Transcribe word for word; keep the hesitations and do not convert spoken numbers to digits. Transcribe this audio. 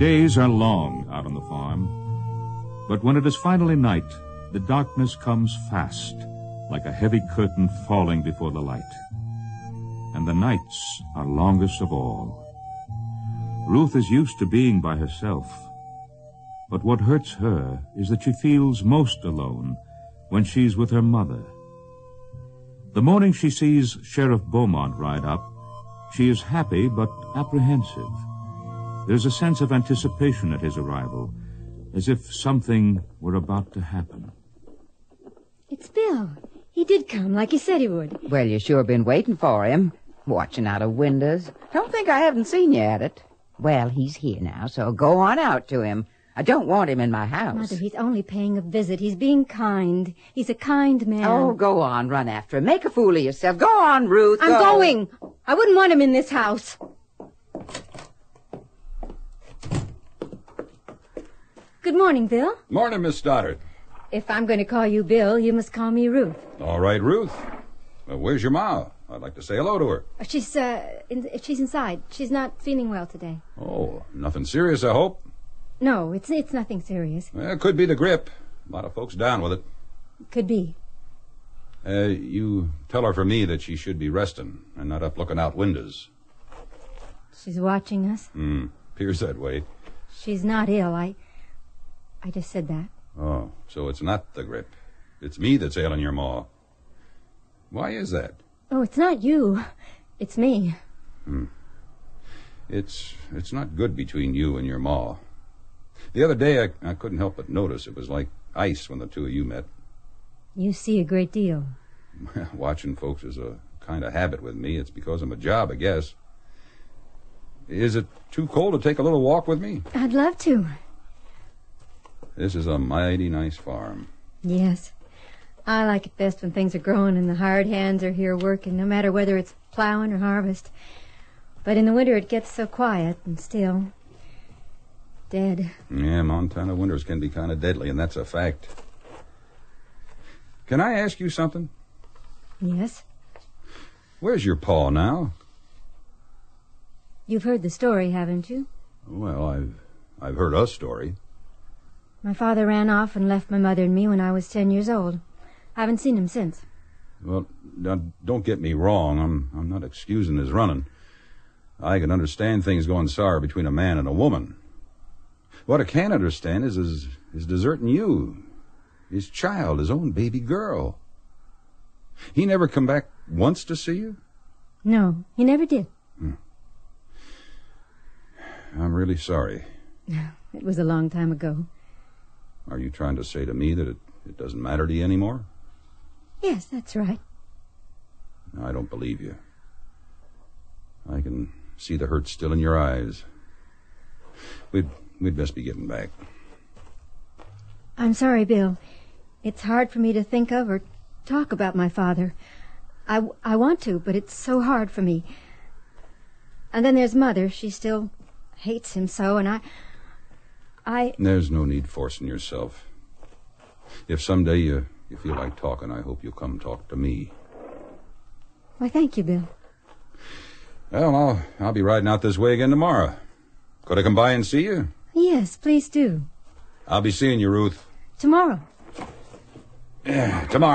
days are long out on the farm, but when it is finally night, the darkness comes fast, like a heavy curtain falling before the light. And the nights are longest of all. Ruth is used to being by herself, but what hurts her is that she feels most alone when she's with her mother. The morning she sees Sheriff Beaumont ride up, she is happy but apprehensive. There's a sense of anticipation at his arrival, as if something were about to happen. It's Bill. He did come, like he said he would. Well, you sure been waiting for him, watching out of windows. Don't think I haven't seen you at it. Well, he's here now, so go on out to him. I don't want him in my house. Mother, he's only paying a visit. He's being kind. He's a kind man. Oh, go on, run after him. Make a fool of yourself. Go on, Ruth. I'm go. going. I wouldn't want him in this house. Good morning, Bill. Morning, Miss Stoddard. If I'm going to call you Bill, you must call me Ruth. All right, Ruth. Well, where's your ma? I'd like to say hello to her. She's, uh, in, she's inside. She's not feeling well today. Oh, nothing serious, I hope? No, it's it's nothing serious. Well, it could be the grip. A lot of folks down with it. Could be. Uh, you tell her for me that she should be resting and not up looking out windows. She's watching us? Hmm, appears that way. She's not ill. I, I just said that. Oh, so it's not the grip. It's me that's ailing your ma. Why is that? Oh, it's not you. It's me. Hmm. It's it's not good between you and your ma. The other day, I, I couldn't help but notice it was like ice when the two of you met. You see a great deal. Watching folks is a kind of habit with me. It's because of my job, I guess. Is it too cold to take a little walk with me? I'd love to. This is a mighty nice farm. Yes. I like it best when things are growing and the hired hands are here working, no matter whether it's plowing or harvest. But in the winter it gets so quiet and still. Dead. Yeah, Montana winters can be kind of deadly, and that's a fact. Can I ask you something? Yes? Where's your pa now? You've heard the story, haven't you? Well, I've I've heard a story. My father ran off and left my mother and me when I was ten years old. I haven't seen him since. Well, now, don't get me wrong. I'm I'm not excusing his running. I can understand things going sour between a man and a woman. What I can't understand is his, his deserting you, his child, his own baby girl. He never come back once to see you? No, he never did. Hmm. I'm really sorry. It was a long time ago. Are you trying to say to me that it, it doesn't matter to you anymore? Yes, that's right. I don't believe you. I can see the hurt still in your eyes. We'd, we'd best be getting back. I'm sorry, Bill. It's hard for me to think of or talk about my father. I, I want to, but it's so hard for me. And then there's Mother. She still hates him so, and I... I... There's no need forcing yourself. If someday you, you feel like talking, I hope you'll come talk to me. Why, thank you, Bill. Well, I'll, I'll be riding out this way again tomorrow. Could I come by and see you? Yes, please do. I'll be seeing you, Ruth. Tomorrow. Yeah, tomorrow.